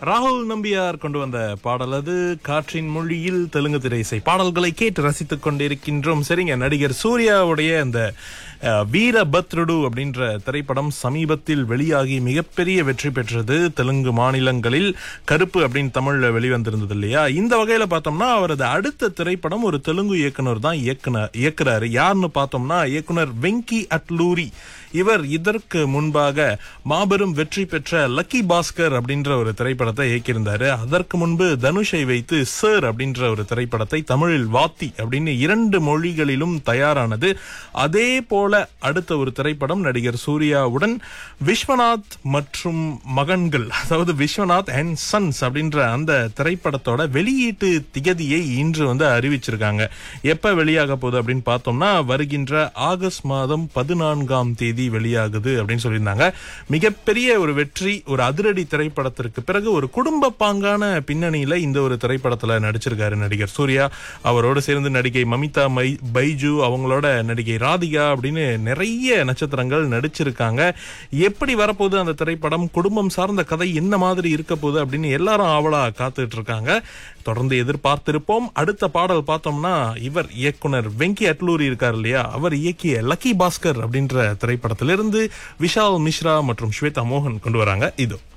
ராகுல் நம்பியார் கொண்டு வந்த பாடல் அது. காற்றின் மொழியில் தெலுங்கு திரை இசை பாடல்களை கேட்டு ரசித்துக் கொண்டிருக்கின்றோம். சரிங்க, நடிகர் சூர்யாவுடைய அந்த வீரபத்ருடு அப்படின்ற திரைப்படம் சமீபத்தில் வெளியாகி மிகப்பெரிய வெற்றி பெற்றது. தெலுங்கு மாநிலங்களில் கருப்பு அப்படின்னு தமிழ்ல வெளிவந்திருந்தது இல்லையா? இந்த வகையில பார்த்தோம்னா அவரது அடுத்த திரைப்படம் ஒரு தெலுங்கு இயக்குனர் தான் இயக்குறாரு. யாருன்னு பார்த்தோம்னா இயக்குனர் வெங்கி அட்லூரி. இவர் இதற்கு முன்பாக மாபெரும் வெற்றி பெற்ற லக்கி பாஸ்கர் அப்படின்ற ஒரு திரைப்படத்தை இயக்கியிருந்தாரு. அதற்கு முன்பு தனுஷை வைத்து சார் அப்படின்ற ஒரு திரைப்படத்தை தமிழில் வாத்தி அப்படின்னு 2 மொழிகளிலும் தயாரானது. அதே போல அடுத்த ஒரு திரைப்படம் நடிகர் சூர்யாவுடன் விஸ்வநாத் மற்றும் மகன்கள், அதாவது விஸ்வநாத் அண்ட் சன்ஸ் அப்படின்ற அந்த திரைப்படத்தோட வெளியீட்டு திகதியை இன்று அறிவிச்சிருக்காங்க. எப்ப வெளியாக போகுது அப்படின்னு பார்த்தோம்னா வருகின்ற ஆகஸ்ட் மாதம் 14ஆம் தேதி வெளியாகுது அப்படின்னு சொல்லியிருந்தாங்க. மிகப்பெரிய ஒரு வெற்றி, ஒரு அதிரடி திரைப்படத்திற்கு பிறகு ஒரு குடும்ப பாங்கான பின்னணியில இந்த ஒரு திரைப்படத்துல நடிச்சிருக்காரு நடிகர் சூர்யா. அவரோடு சேர்ந்து நடிகை மமிதா பைஜு, அவங்களோட நடிகை ராதிகா அப்படின்னு நிறைய நட்சத்திரங்கள் நடிச்சிருக்காங்க. எப்படி வரப்போகுது அந்த திரைப்படம், குடும்பம் சார்ந்த கதை என்ன மாதிரி இருக்க போகுது அப்படின்னு எல்லாரும் ஆவலா காத்துட்டு இருக்காங்க. தொடர்ந்து எதிர்பார்த்திருப்போம். அடுத்த பாடல் பார்த்தோம்னா இவர் இயக்குனர் வெங்கி அட்லூரி இருக்கார் இல்லையா, அவர் இயக்கிய லக்கி பாஸ்கர் அப்படின்ற திரைப்படத்திலிருந்து விஷால் மிஸ்ரா மற்றும் ஸ்வேதா மோகன் கொண்டு வராங்க. இது